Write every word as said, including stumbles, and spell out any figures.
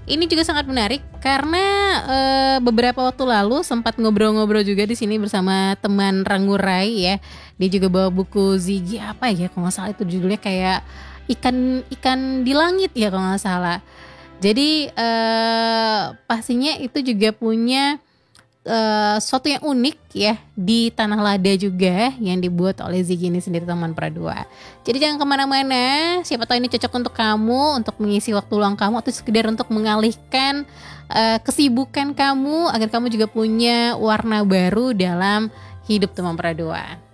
Ini juga sangat menarik karena uh, beberapa waktu lalu sempat ngobrol-ngobrol juga di sini bersama teman Rangurai ya. Dia juga bawa buku Ziggy apa ya, kalau nggak salah itu judulnya kayak ikan ikan di langit ya kalau nggak salah. Jadi uh, pastinya itu juga punya Uh, sesuatu yang unik ya di Tanah Lada juga yang dibuat oleh Ziggy ini sendiri teman Pradua. Jadi jangan kemana-mana, siapa tahu ini cocok untuk kamu, untuk mengisi waktu luang kamu atau sekedar untuk mengalihkan uh, kesibukan kamu agar kamu juga punya warna baru dalam hidup teman Pradua.